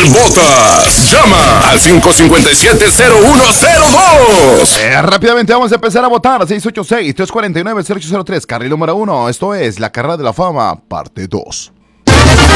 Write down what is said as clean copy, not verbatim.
botas. Llama al 557-0102. Rápidamente vamos a empezar a votar. 686-349-0803. Carril número 1. Esto es la Carrera de la Fama, parte 2.